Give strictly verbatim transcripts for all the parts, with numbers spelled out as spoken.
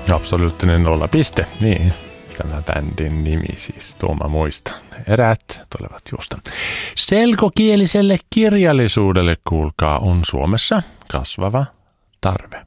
Absoluuttinen nolla piste, niin. Tämä bändin nimi siis, Tuoma muista. Eräät tulevat juosta. Selkokieliselle kirjallisuudelle, kuulkaa, on Suomessa kasvava tarve.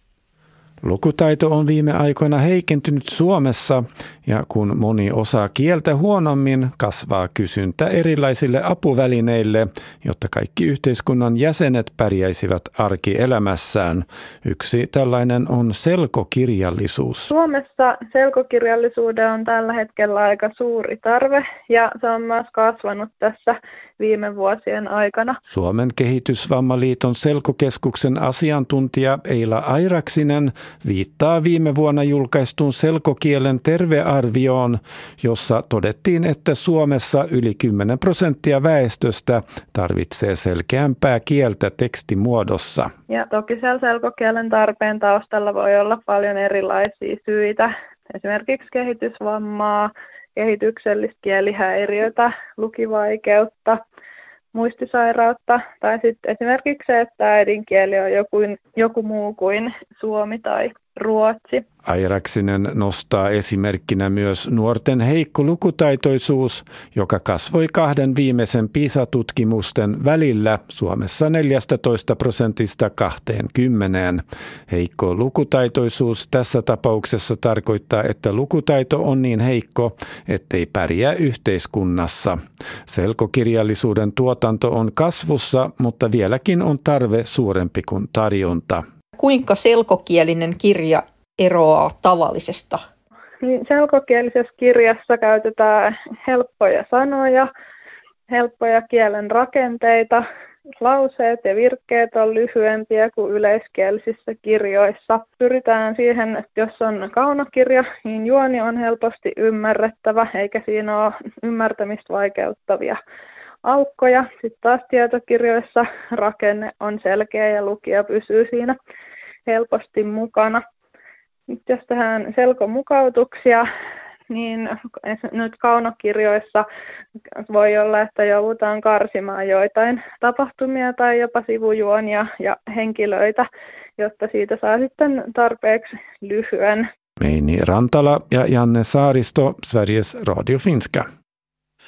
Lukutaito on viime aikoina heikentynyt Suomessa ja kun moni osaa kieltä huonommin, kasvaa kysyntä erilaisille apuvälineille, jotta kaikki yhteiskunnan jäsenet pärjäisivät arkielämässään. Yksi tällainen on selkokirjallisuus. Suomessa selkokirjallisuuden on tällä hetkellä aika suuri tarve ja se on myös kasvanut tässä viime vuosien aikana. Suomen kehitysvammaliiton selkokeskuksen asiantuntija Eila Airaksinen viittaa viime vuonna julkaistuun selkokielen tervearvioon, jossa todettiin, että Suomessa yli kymmenen prosenttia väestöstä tarvitsee selkeämpää kieltä tekstimuodossa. Ja toki siellä selkokielen tarpeen taustalla voi olla paljon erilaisia syitä, esimerkiksi kehitysvammaa, kehityksellistä kielihäiriötä, lukivaikeutta, muistisairautta tai sitten esimerkiksi se, että äidinkieli on joku, joku muu kuin suomi tai ruotsi. Airaksinen nostaa esimerkkinä myös nuorten heikko lukutaitoisuus, joka kasvoi kahden viimeisen PISA-tutkimusten välillä Suomessa neljätoista prosentista kaksikymmentä. Heikko lukutaitoisuus tässä tapauksessa tarkoittaa, että lukutaito on niin heikko, ettei pärjää yhteiskunnassa. Selkokirjallisuuden tuotanto on kasvussa, mutta vieläkin on tarve suurempi kuin tarjonta. Kuinka selkokielinen kirja eroaa tavallisesta? Niin selkokielisessä kirjassa käytetään helppoja sanoja, helppoja kielen rakenteita, lauseet ja virkkeet on lyhyempiä kuin yleiskielisissä kirjoissa. Pyritään siihen, että jos on kaunokirja, niin juoni on helposti ymmärrettävä, eikä siinä ole ymmärtämistä vaikeuttavia aukkoja. Sitten taas tietokirjoissa rakenne on selkeä ja lukija pysyy siinä helposti mukana. Nyt jos tehdään selkomukautuksia, niin nyt kaunokirjoissa voi olla, että joudutaan karsimaan joitain tapahtumia tai jopa sivujuonia ja henkilöitä, jotta siitä saa sitten tarpeeksi lyhyen. Meini Rantala ja Janne Saaristo, Sveriges Radio Finska.